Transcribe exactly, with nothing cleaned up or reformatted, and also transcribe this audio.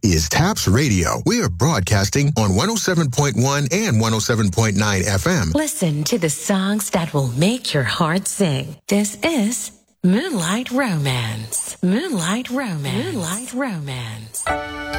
is TAPS Radio. We are broadcasting on one oh seven point one and one oh seven point nine F M. Listen to the songs that will make your heart sing. This is Moonlight Romance. Moonlight Romance. Moonlight Romance.